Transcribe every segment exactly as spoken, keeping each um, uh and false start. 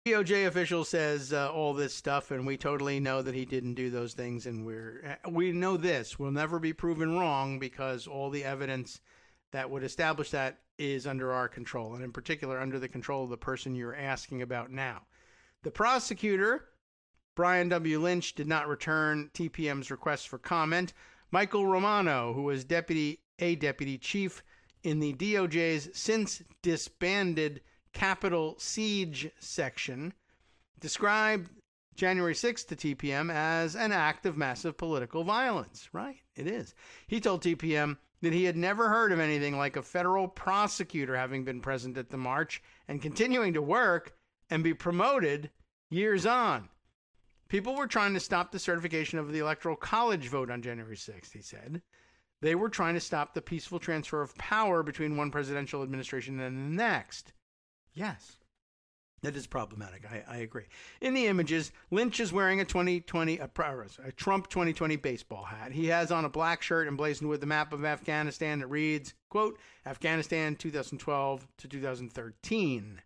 D O J official says uh, all this stuff, and we totally know that he didn't do those things, and we're we know this will never be proven wrong because all the evidence that would establish that is under our control, and in particular under the control of the person you're asking about now. The prosecutor, Brian W. Lynch, did not return T P M's request for comment. Michael Romano, who was deputy a deputy chief in the D O J's since disbanded Capitol Siege section, described January sixth to T P M as an act of massive political violence. Right, it is. He told T P M that he had never heard of anything like a federal prosecutor having been present at the march and continuing to work and be promoted years on. People were trying to stop the certification of the Electoral College vote on January sixth, he said. They were trying to stop the peaceful transfer of power between one presidential administration and the next. Yes, that is problematic. I, I agree. In the images, Lynch is wearing a twenty twenty, a, a Trump twenty twenty baseball hat. He has on a black shirt emblazoned with the map of Afghanistan that reads, quote, Afghanistan two thousand twelve to two thousand thirteen.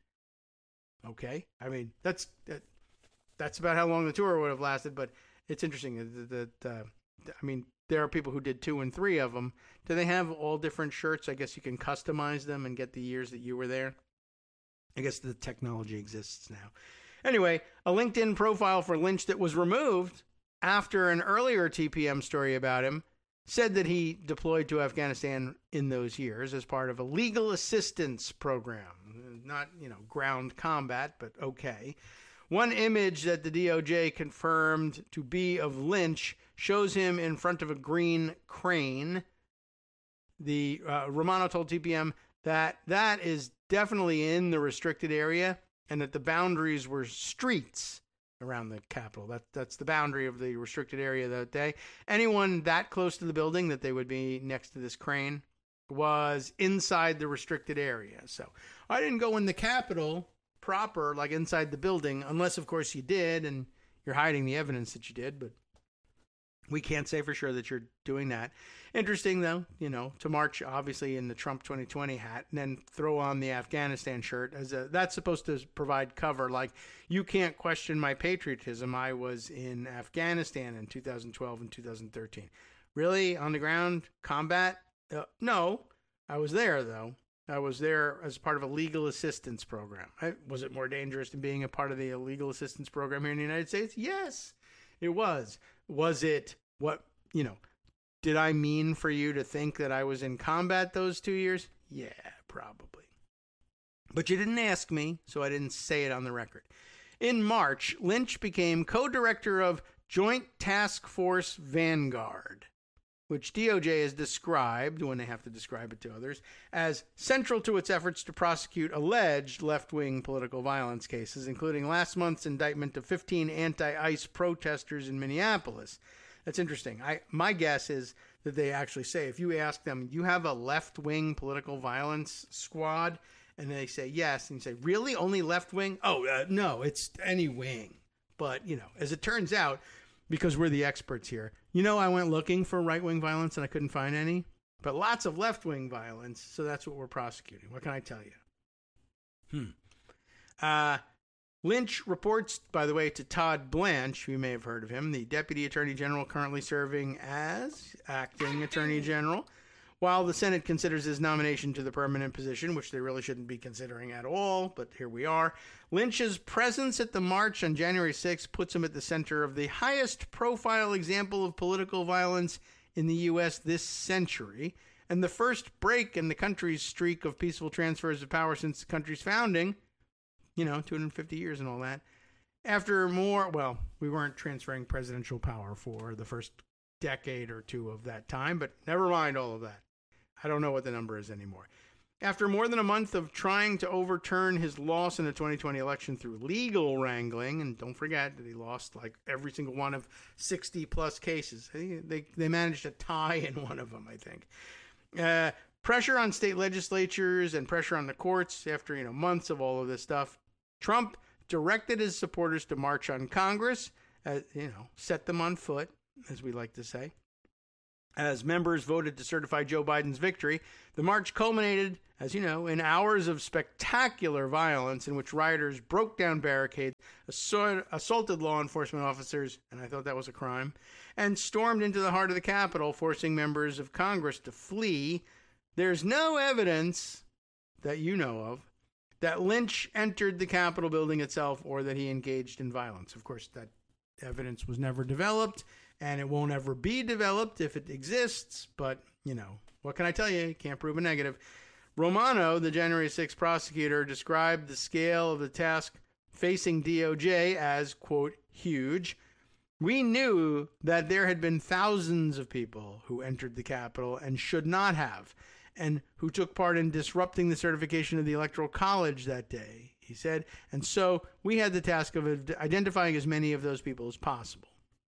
Okay, I mean, that's that, that's about how long the tour would have lasted, but it's interesting that, that uh, I mean, there are people who did two and three of them. Do they have all different shirts? I guess you can customize them and get the years that you were there. I guess the technology exists now. Anyway, a LinkedIn profile for Lynch that was removed after an earlier T P M story about him said that he deployed to Afghanistan in those years as part of a legal assistance program. Not, you know, ground combat, but okay. One image that the D O J confirmed to be of Lynch shows him in front of a green crane. The uh, Romano told T P M that that is definitely in the restricted area and that the boundaries were streets around the Capitol. That, that's the boundary of the restricted area that day. Anyone that close to the building that they would be next to this crane was inside the restricted area. So I didn't go in the Capitol proper, like inside the building, unless, of course, you did, and you're hiding the evidence that you did, but we can't say for sure that you're doing that. Interesting, though, you know, to march, obviously, in the Trump twenty twenty hat and then throw on the Afghanistan shirt. as a, That's supposed to provide cover. Like, you can't question my patriotism. I was in Afghanistan in two thousand twelve and two thousand thirteen. Really? On the ground? Combat? Uh, no. I was there, though. I was there as part of a legal assistance program. I, was it more dangerous than being a part of the legal assistance program here in the United States? Yes, it was. Was it what, you know, did I mean for you to think that I was in combat those two years? Yeah, probably. But you didn't ask me, so I didn't say it on the record. In March, Lynch became co-director of Joint Task Force Vanguard, which D O J has described, when they have to describe it to others, as central to its efforts to prosecute alleged left-wing political violence cases, including last month's indictment of fifteen anti-ICE protesters in Minneapolis. That's interesting. I my guess is that they actually say, if you ask them, you have a left-wing political violence squad? And they say yes, and you say, really? Only left-wing? Oh, uh, no, it's any wing. But, you know, as it turns out, because we're the experts here, you know, I went looking for right-wing violence and I couldn't find any, but lots of left-wing violence, so that's what we're prosecuting. What can I tell you? Hmm. Uh, Lynch reports, by the way, to Todd Blanche, you may have heard of him, the Deputy Attorney General currently serving as Acting Attorney General, while the Senate considers his nomination to the permanent position, which they really shouldn't be considering at all, but here we are. Lynch's presence at the march on January sixth puts him at the center of the highest profile example of political violence in the U S this century, and the first break in the country's streak of peaceful transfers of power since the country's founding, you know, two hundred fifty years and all that. After more, well, we weren't transferring presidential power for the first decade or two of that time, but never mind all of that. I don't know what the number is anymore. After more than a month of trying to overturn his loss in the twenty twenty election through legal wrangling, and don't forget that he lost like every single one of sixty plus cases. They, they, they managed a tie in one of them, I think. Uh, pressure on state legislatures and pressure on the courts after, you know, months of all of this stuff. Trump directed his supporters to march on Congress, uh, you know, set them on foot, as we like to say. As members voted to certify Joe Biden's victory, the march culminated, as you know, in hours of spectacular violence in which rioters broke down barricades, assaulted law enforcement officers, and I thought that was a crime, and stormed into the heart of the Capitol, forcing members of Congress to flee. There's no evidence that you know of that Lynch entered the Capitol building itself or that he engaged in violence. Of course, that evidence was never developed, and it won't ever be developed if it exists, but, you know, what can I tell you? You can't prove a negative. Romano, the January sixth prosecutor, described the scale of the task facing D O J as, quote, huge. We knew that there had been thousands of people who entered the Capitol and should not have, and who took part in disrupting the certification of the Electoral College that day, he said, and so we had the task of identifying as many of those people as possible.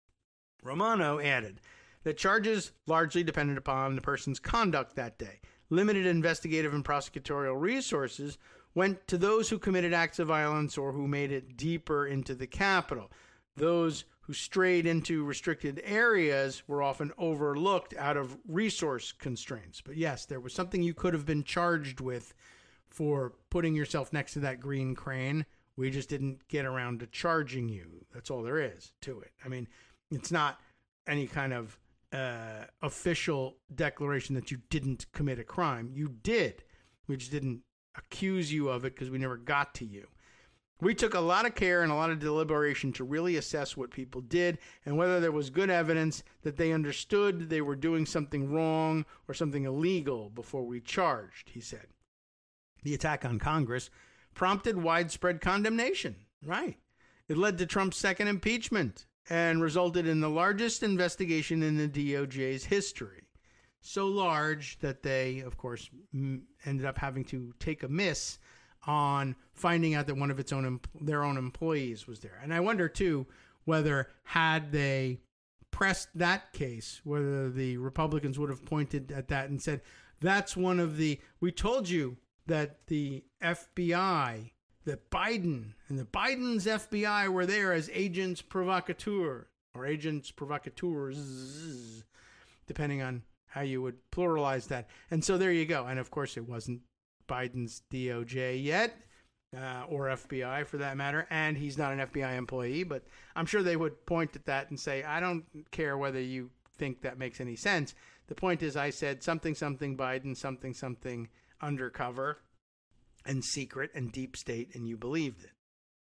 Romano added that charges largely depended upon the person's conduct that day. Limited investigative and prosecutorial resources went to those who committed acts of violence or who made it deeper into the Capitol. Those who strayed into restricted areas were often overlooked out of resource constraints. But yes, there was something you could have been charged with for putting yourself next to that green crane. We just didn't get around to charging you. That's all there is to it. I mean, it's not any kind of uh, official declaration that you didn't commit a crime. You did. We just didn't accuse you of it because we never got to you. We took a lot of care and a lot of deliberation to really assess what people did and whether there was good evidence that they understood they were doing something wrong or something illegal before we charged, he said. The attack on Congress prompted widespread condemnation. Right. It led to Trump's second impeachment and resulted in the largest investigation in the D O J's history. So large that they, of course, m- ended up having to take a miss on finding out that one of its own em- their own employees was there. And I wonder, too, whether had they pressed that case, whether the Republicans would have pointed at that and said, that's one of the, we told you that the F B I, that Biden and the Biden's F B I were there as agents provocateurs or agents provocateurs, depending on how you would pluralize that. And so there you go. And of course, it wasn't Biden's D O J yet, uh, or F B I for that matter. And he's not an F B I employee, but I'm sure they would point at that and say, I don't care whether you think that makes any sense. The point is, I said something, something Biden, something, something undercover and secret and deep state, and you believed it.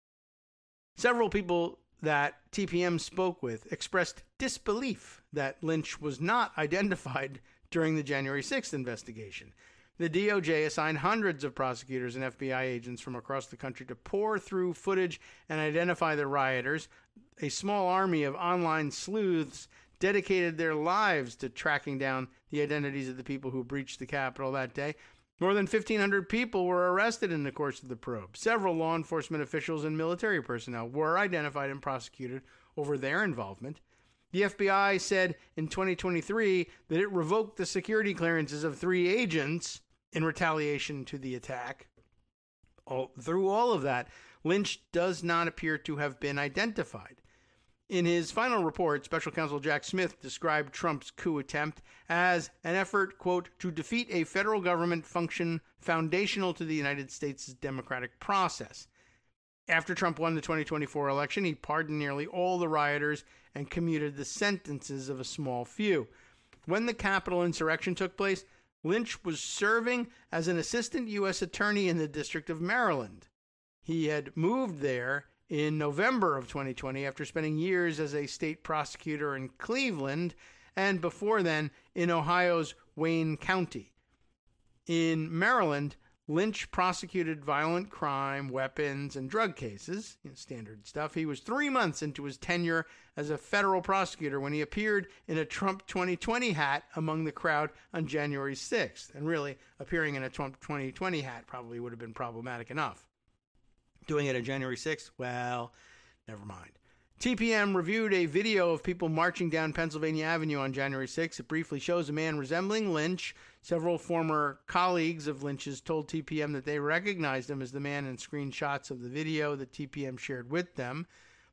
Several people that T P M spoke with expressed disbelief that Lynch was not identified during the January sixth investigation. The D O J assigned hundreds of prosecutors and F B I agents from across the country to pore through footage and identify the rioters. A small army of online sleuths dedicated their lives to tracking down the identities of the people who breached the Capitol that day. More than fifteen hundred people were arrested in the course of the probe. Several law enforcement officials and military personnel were identified and prosecuted over their involvement. The F B I said in twenty twenty-three that it revoked the security clearances of three agents in retaliation to the attack. All, through all of that, Lynch does not appear to have been identified. In his final report, Special Counsel Jack Smith described Trump's coup attempt as an effort, quote, to defeat a federal government function foundational to the United States' democratic process. After Trump won the twenty twenty-four election, he pardoned nearly all the rioters and commuted the sentences of a small few. When the Capitol insurrection took place, Lynch was serving as an assistant U S attorney in the District of Maryland. He had moved there in November of twenty twenty after spending years as a state prosecutor in Cleveland and before then in Ohio's Wayne County. In Maryland, Lynch prosecuted violent crime, weapons, and drug cases, you know, standard stuff. He was three months into his tenure as a federal prosecutor when he appeared in a Trump twenty twenty hat among the crowd on January sixth. And really, appearing in a Trump twenty twenty hat probably would have been problematic enough. Doing it on January sixth, well, never mind. T P M reviewed a video of people marching down Pennsylvania Avenue on January sixth. It briefly shows a man resembling Lynch. Several former colleagues of Lynch's told T P M that they recognized him as the man in screenshots of the video that T P M shared with them.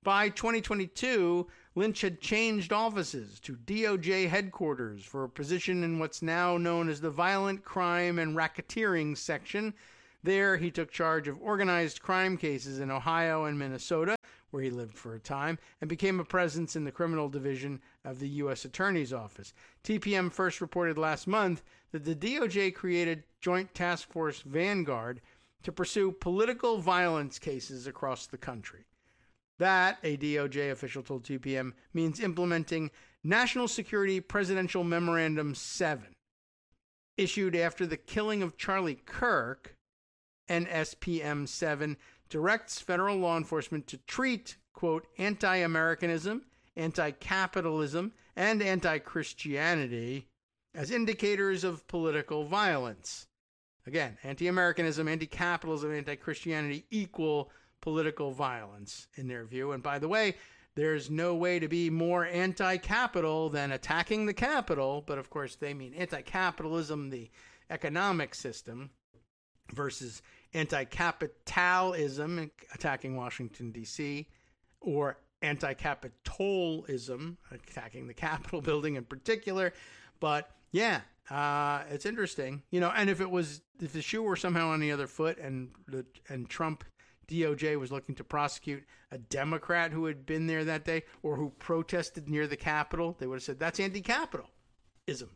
By twenty twenty-two, Lynch had changed offices to D O J headquarters for a position in what's now known as the Violent Crime and Racketeering Section. There, he took charge of organized crime cases in Ohio and Minnesota, where he lived for a time, and became a presence in the criminal division of the U S Attorney's Office. T P M first reported last month that the D O J created Joint Task Force Vanguard to pursue political violence cases across the country. That, a D O J official told T P M, means implementing National Security Presidential Memorandum seven. Issued after the killing of Charlie Kirk, N S P M seven directs federal law enforcement to treat, quote, anti-Americanism, anti-capitalism, and anti-Christianity as indicators of political violence. Again, anti-Americanism, anti-capitalism, anti-Christianity equal political violence in their view. And by the way, there's no way to be more anti-capital than attacking the Capitol. But of course, they mean anti-capitalism, the economic system, versus anti-capitalism, attacking Washington, D C, or anti-capitalism, attacking the Capitol building in particular. But yeah, uh, it's interesting, you know. And if it was, if the shoe were somehow on the other foot, and the and Trump D O J was looking to prosecute a Democrat who had been there that day or who protested near the Capitol, they would have said that's anti-capitalism.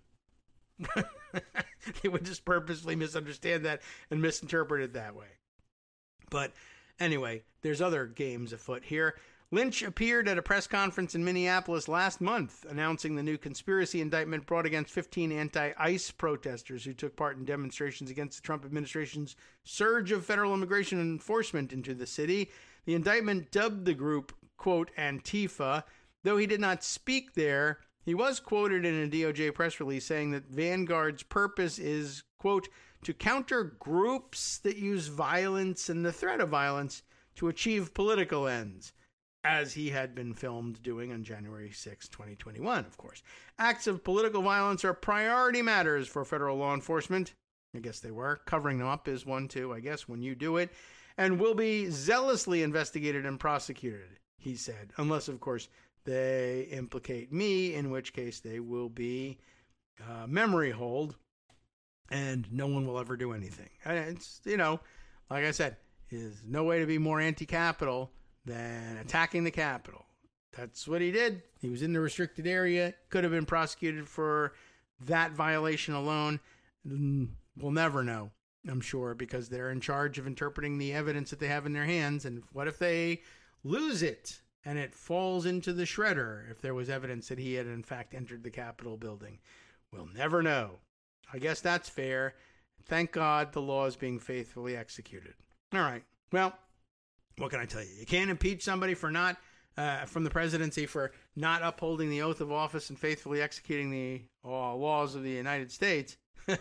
They would just purposely misunderstand that and misinterpret it that way. But anyway, there's other games afoot here. Lynch appeared at a press conference in Minneapolis last month announcing the new conspiracy indictment brought against fifteen anti-ICE protesters who took part in demonstrations against the Trump administration's surge of federal immigration enforcement into the city. The indictment dubbed the group, quote, Antifa. Though he did not speak there, he was quoted in a D O J press release saying that Vanguard's purpose is, quote, to counter groups that use violence and the threat of violence to achieve political ends, as he had been filmed doing on January sixth, twenty twenty-one, of course. Acts of political violence are priority matters for federal law enforcement. I guess they were. Covering them up is one, too, I guess, when you do it. And will be zealously investigated and prosecuted, he said. Unless, of course, they implicate me, in which case they will be uh, memory hold, and no one will ever do anything. And it's, you know, like I said, there's no way to be more anti-capital than attacking the Capitol. That's what he did. He was in the restricted area, could have been prosecuted for that violation alone. We'll never know, I'm sure, because they're in charge of interpreting the evidence that they have in their hands. And what if they lose it and it falls into the shredder if there was evidence that he had in fact entered the Capitol building? We'll never know. I guess that's fair. Thank God the law is being faithfully executed. All right. Well, what can I tell you? You can't impeach somebody for not, uh, from the presidency for not upholding the oath of office and faithfully executing the uh, laws of the United States.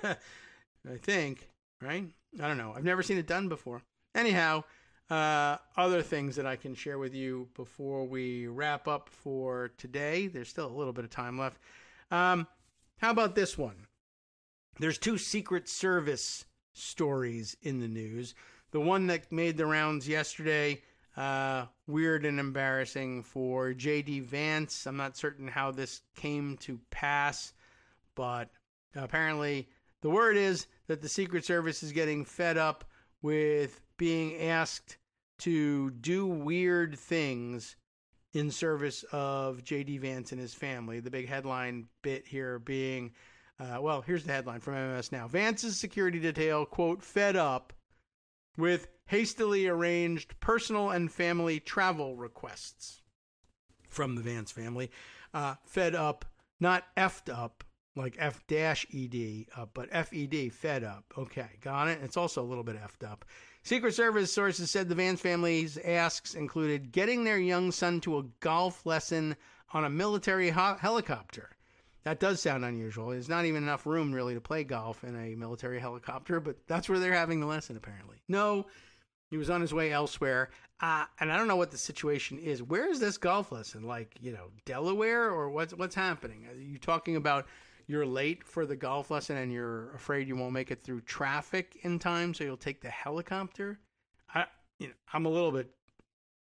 I think, right? I don't know. I've never seen it done before. Anyhow, uh, other things that I can share with you before we wrap up for today. There's still a little bit of time left. Um, how about this one? There's two Secret Service stories in the news. The one that made the rounds yesterday, uh, weird and embarrassing for J D Vance. I'm not certain how this came to pass, but apparently the word is that the Secret Service is getting fed up with being asked to do weird things in service of J D Vance and his family. The big headline bit here being, uh, well, here's the headline from M M S Now. Vance's security detail, quote, fed up with hastily arranged personal and family travel requests from the Vance family. Uh, fed up, not effed up, like F-E-D, uh, but F E D, fed up. Okay, got it? It's also a little bit effed up. Secret Service sources said the Vance family's asks included getting their young son to a golf lesson on a military ho- helicopter. That does sound unusual. There's not even enough room, really, to play golf in a military helicopter, but that's where they're having the lesson, apparently. No, he was on his way elsewhere, uh, and I don't know what the situation is. Where is this golf lesson? Like, you know, Delaware, or what's what's happening? Are you talking about you're late for the golf lesson and you're afraid you won't make it through traffic in time, so you'll take the helicopter? I, you know, I'm a little bit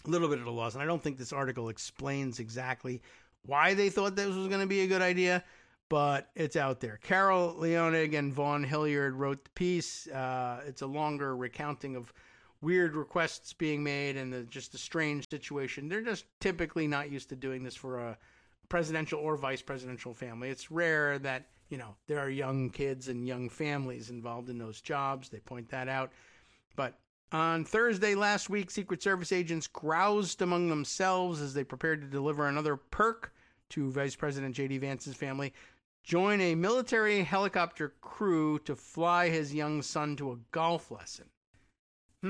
a little bit at a loss. And I don't think this article explains exactly why they thought this was going to be a good idea, but it's out there. Carol Leonig and Vaughn Hilliard wrote the piece. Uh, it's a longer recounting of weird requests being made and the, just a strange situation. They're just typically not used to doing this for a presidential or vice presidential family. It's rare that, you know, there are young kids and young families involved in those jobs. They point that out. But on Thursday last week, Secret Service agents groused among themselves as they prepared to deliver another perk to Vice President J D. Vance's family. Join a military helicopter crew to fly his young son to a golf lesson. Hmm.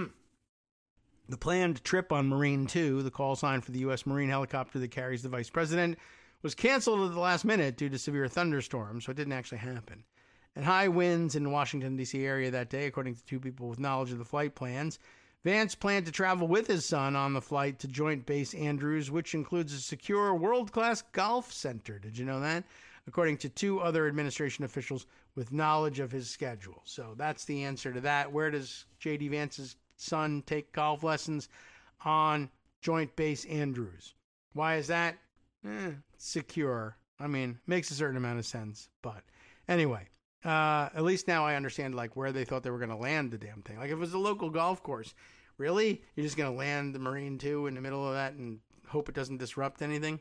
The planned trip on Marine two, the call sign for the U S Marine helicopter that carries the vice president, was canceled at the last minute due to severe thunderstorms, so it didn't actually happen. And high winds in the Washington, D C area that day, according to two people with knowledge of the flight plans. Vance planned to travel with his son on the flight to Joint Base Andrews, which includes a secure world-class golf center. Did you know that? According to two other administration officials with knowledge of his schedule. So that's the answer to that. Where does J D. Vance's son take golf lessons? On Joint Base Andrews. Why is that? Eh, secure. I mean, makes a certain amount of sense. But anyway, uh, at least now I understand like where they thought they were going to land the damn thing. Like if it was a local golf course, really? You're just going to land the Marine two in the middle of that and hope it doesn't disrupt anything?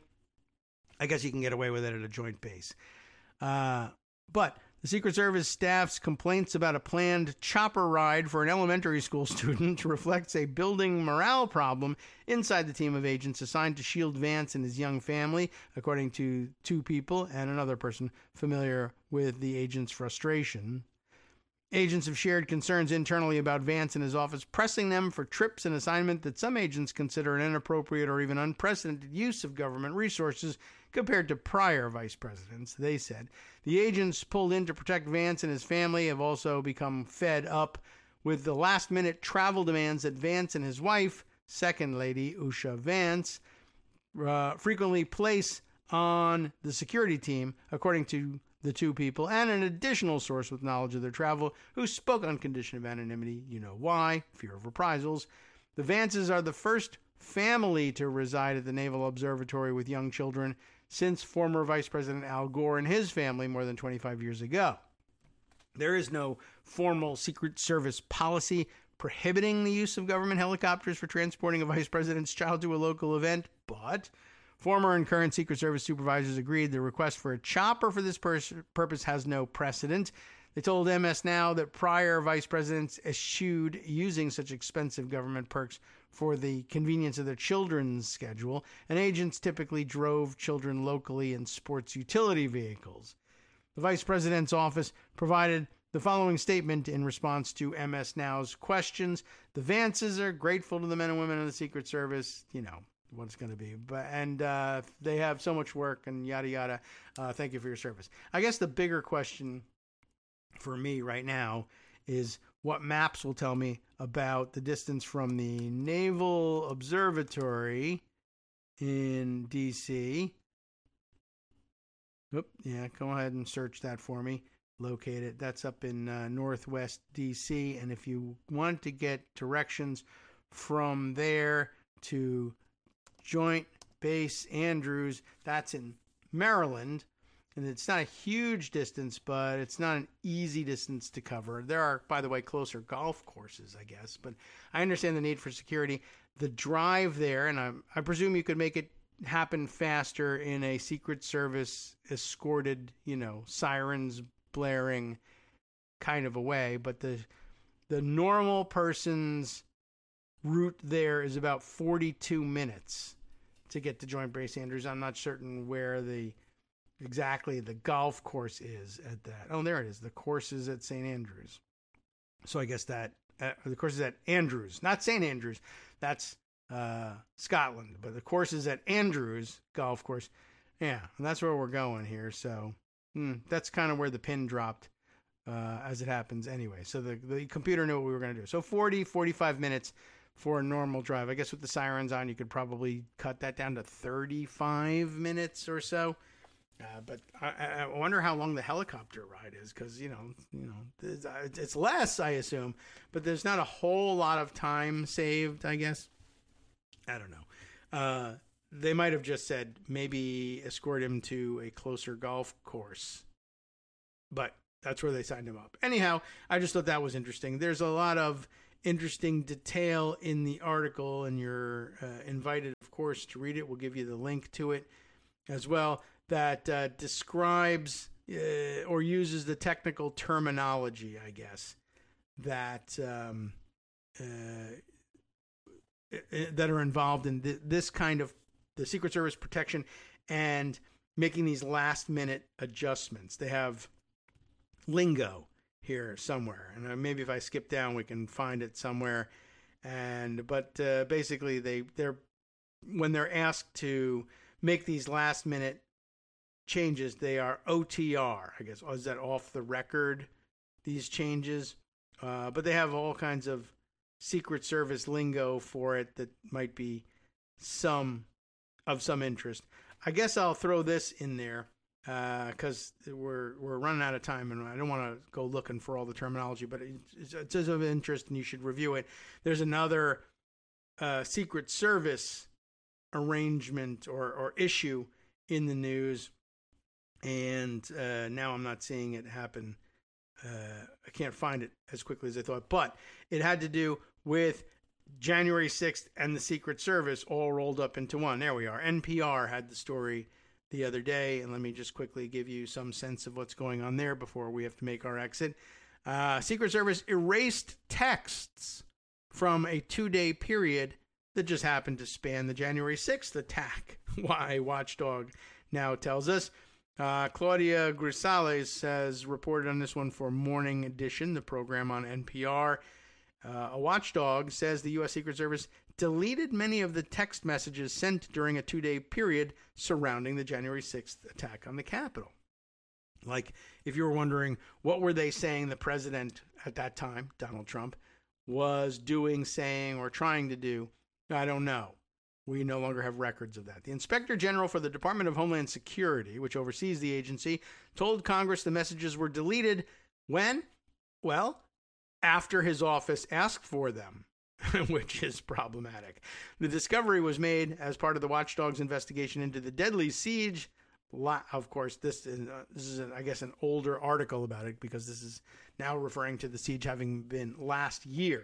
I guess you can get away with it at a joint base. Uh, but the Secret Service staff's complaints about a planned chopper ride for an elementary school student reflects a building morale problem inside the team of agents assigned to shield Vance and his young family, according to two people and another person familiar with the agent's frustration. Agents have shared concerns internally about Vance and his office, pressing them for trips and assignment that some agents consider an inappropriate or even unprecedented use of government resources compared to prior vice presidents. They said the agents pulled in to protect Vance and his family have also become fed up with the last-minute travel demands that Vance and his wife, Second Lady Usha Vance, uh, frequently place on the security team, according to the two people, and an additional source with knowledge of their travel who spoke on condition of anonymity. You know why? Fear of reprisals. The Vances are the first family to reside at the Naval Observatory with young children since former Vice President Al Gore and his family more than twenty-five years ago. There is no formal Secret Service policy prohibiting the use of government helicopters for transporting a vice president's child to a local event, but former and current Secret Service supervisors agreed the request for a chopper for this pers- purpose has no precedent. They told M S Now that prior vice presidents eschewed using such expensive government perks for the convenience of their children's schedule, and agents typically drove children locally in sports utility vehicles. The vice president's office provided the following statement in response to M S Now's questions. The Vances are grateful to the men and women of the Secret Service, you know, what it's going to be. But and uh, they have so much work and yada, yada. Uh, thank you for your service. I guess the bigger question for me right now is what maps will tell me about the distance from the Naval Observatory in D C. Oop, yeah, go ahead and search that for me. Locate it. That's up in uh, northwest D C. And if you want to get directions from there to Joint Base Andrews, that's in Maryland. And it's not a huge distance, but it's not an easy distance to cover. There are, by the way, closer golf courses, I guess. But I understand the need for security. The drive there, and I, I presume you could make it happen faster in a Secret Service escorted, you know, sirens blaring kind of a way. But the the normal person's route there is about forty-two minutes to get to Joint Base Andrews. I'm not certain where the exactly the golf course is at that. Oh, there it is. The course is at Saint Andrews. So I guess that uh, the course is at Andrews, not Saint Andrews. That's uh, Scotland, but the course is at Andrews Golf Course. Yeah, and that's where we're going here. So hmm, that's kind of where the pin dropped uh, as it happens anyway. So the, the computer knew what we were going to do. So forty, forty-five minutes for a normal drive. I guess with the sirens on, you could probably cut that down to thirty-five minutes or so. Uh, but I, I wonder how long the helicopter ride is, because you know, you know, it's, it's less, I assume, but there's not a whole lot of time saved, I guess. I don't know. Uh, they might have just said maybe escort him to a closer golf course. But that's where they signed him up. Anyhow, I just thought that was interesting. There's a lot of interesting detail in the article, and you're uh, invited, of course, to read it. We'll give you the link to it as well, that uh, describes uh, or uses the technical terminology, I guess, that um, uh, that are involved in th- this kind of the Secret Service protection and making these last-minute adjustments. They have lingo here somewhere, and maybe if I skip down, we can find it somewhere. And but uh, basically, they they're when they're asked to make these last-minute changes, they are O T R. I guess, is that off the record? These changes, uh, but they have all kinds of Secret Service lingo for it that might be some of some interest. I guess I'll throw this in there because uh, we're we're running out of time, and I don't want to go looking for all the terminology, but it's, it's of interest, and you should review it. There's another uh, Secret Service arrangement or, or issue in the news, and uh, now I'm not seeing it happen. Uh, I can't find it as quickly as I thought, but it had to do with January sixth and the Secret Service all rolled up into one. There we are. N P R had the story the other day, and let me just quickly give you some sense of what's going on there before we have to make our exit. Uh, Secret Service erased texts from a two-day period that just happened to span the January sixth attack. Why? Watchdog now tells us. Uh, Claudia Grisales has reported on this one for Morning Edition, the program on N P R. Uh, a watchdog says the U S. Secret Service deleted many of the text messages sent during a two-day period surrounding the January sixth attack on the Capitol. Like, if you were wondering, what were they saying the president at that time, Donald Trump, was doing, saying, or trying to do? I don't know. We no longer have records of that. The Inspector General for the Department of Homeland Security, which oversees the agency, told Congress the messages were deleted when? Well, after his office asked for them, which is problematic. The discovery was made as part of the Watchdog's investigation into the deadly siege. Of course, this is, uh, this is an, I guess, an older article about it, because this is now referring to the siege having been last year.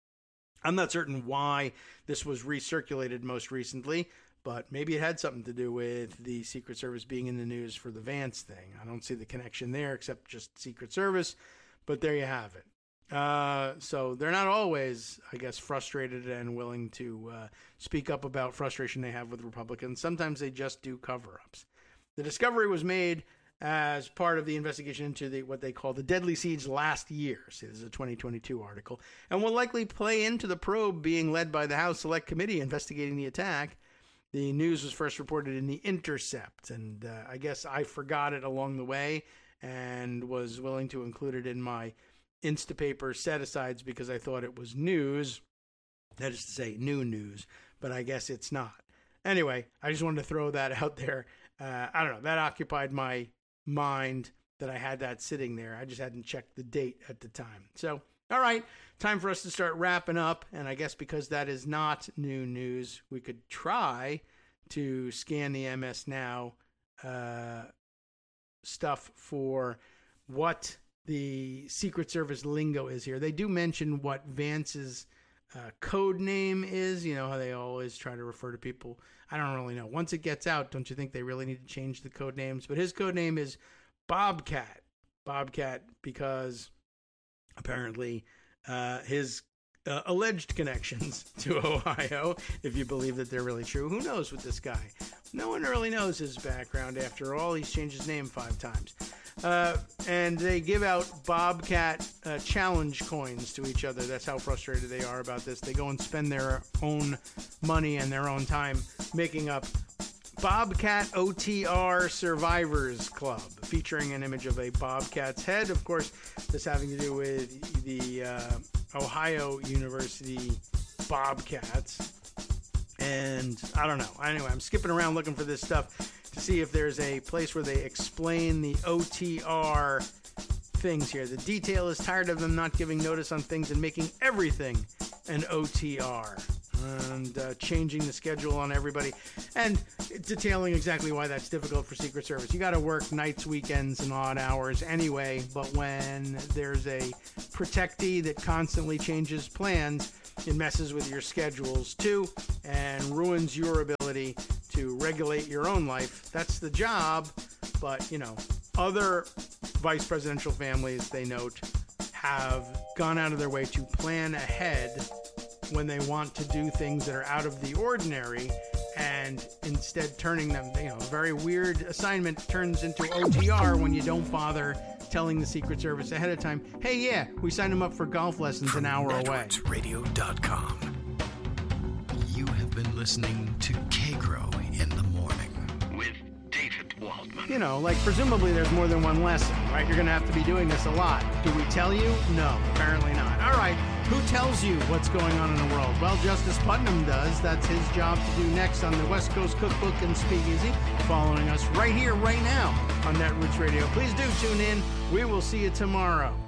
I'm not certain why this was recirculated most recently, but maybe it had something to do with the Secret Service being in the news for the Vance thing. I don't see the connection there except just Secret Service, but there you have it. Uh, so they're not always, I guess, frustrated and willing to uh, speak up about frustration they have with Republicans. Sometimes they just do cover-ups. The discovery was made as part of the investigation into the what they call the deadly siege last year. See, this is a twenty twenty-two article, and will likely play into the probe being led by the House Select Committee investigating the attack. The news was first reported in The Intercept, and uh, I guess I forgot it along the way and was willing to include it in my Instapaper set-asides because I thought it was news. That is to say, new news, but I guess it's not. Anyway, I just wanted to throw that out there. Uh, I don't know. That occupied my mind that I had that sitting there. I just hadn't checked the date at the time. So, all right, time for us to start wrapping up. And I guess because that is not new news, we could try to scan the M S Now uh, stuff for what the Secret Service lingo is here. They do mention what Vance's uh, code name is. You know how they always try to refer to people. I don't really know. Once it gets out, don't you think they really need to change the code names? But his code name is Bobcat. Bobcat because apparently uh, his uh, alleged connections to Ohio, if you believe that they're really true. Who knows with this guy? No one really knows his background. After all, he's changed his name five times. Uh, and they give out Bobcat uh, challenge coins to each other. That's how frustrated they are about this. They go and spend their own money and their own time making up Bobcat O T R Survivors Club, featuring an image of a bobcat's head. Of course, this having to do with the uh, Ohio University Bobcats. And I don't know. Anyway, I'm skipping around looking for this stuff to see if there's a place where they explain the O T R things here. The detail is tired of them not giving notice on things and making everything an O T R. and uh, changing the schedule on everybody, and detailing exactly why that's difficult for Secret Service. You got to work nights, weekends, and odd hours anyway, but when there's a protectee that constantly changes plans, it messes with your schedules too and ruins your ability to regulate your own life. That's the job, but, you know, other vice presidential families, they note, have gone out of their way to plan ahead when they want to do things that are out of the ordinary, and instead turning them, you know, a very weird assignment turns into O T R when you don't bother telling the Secret Service ahead of time, hey, yeah, we signed them up for golf lessons From an hour away. networks radio dot com. You have been listening to K-Grow in the Morning with David Waldman. You know, like presumably there's more than one lesson, right? You're going to have to be doing this a lot. Do we tell you? No, apparently not. All right, who tells you what's going on in the world? Well, Justice Putnam does. That's his job to do next on the West Coast Cookbook and Speakeasy, following us right here, right now on Netroots Radio. Please do tune in. We will see you tomorrow.